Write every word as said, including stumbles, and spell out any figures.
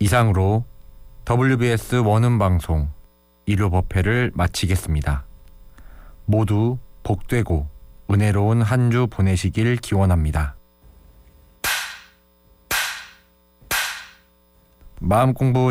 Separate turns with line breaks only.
이상으로 더블유비에스 원음 방송 일 호 법회를 마치겠습니다. 모두 복되고 은혜로운 한 주 보내시길 기원합니다. 마음 공부